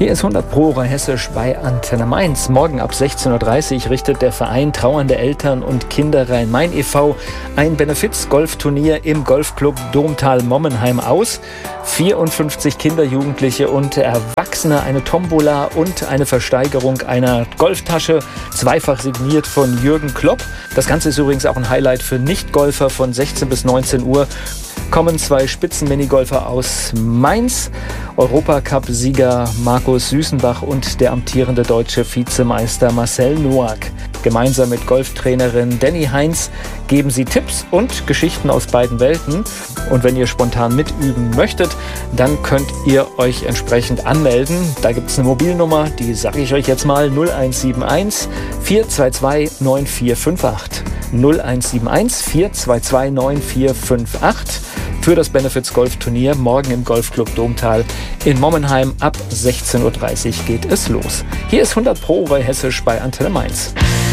Hier ist 100 Pro Hessisch bei Antenne Mainz. Morgen ab 16:30 Uhr richtet der Verein Trauernde Eltern und Kinder Rhein-Main e.V. ein Benefiz-Golfturnier im Golfclub Domtal-Mommenheim aus. 54 Kinder, Jugendliche und Erwachsene, eine Tombola und eine Versteigerung einer Golftasche, zweifach signiert von Jürgen Klopp. Das Ganze ist übrigens auch ein Highlight für Nichtgolfer. Von 16 bis 19 Uhr kommen 2 Spitzen-Minigolfer aus Mainz, Europacup-Sieger Markus Süßenbach und der amtierende deutsche Vizemeister Marcel Noack. Gemeinsam mit Golftrainerin Danny Heinz geben sie Tipps und Geschichten aus beiden Welten. Und wenn ihr spontan mitüben möchtet, dann könnt ihr euch entsprechend anmelden. Da gibt es eine Mobilnummer, die sage ich euch jetzt mal, 0171 422 9458. 0171 422 9458 für das Benefiz-Golfturnier morgen im Golfclub Domtal in Mommenheim. Ab 16:30 Uhr geht es los. Hier ist 100 Pro bei Hessisch bei Antenne Mainz.